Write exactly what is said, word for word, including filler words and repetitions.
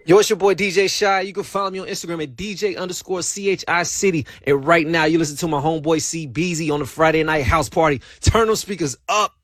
Yo, it's your boy D J Shy. You can follow me on Instagram at D J underscore C H I City. And right now, you listen to my homeboy C Beezy on the Friday night house party. Turn those speakers up.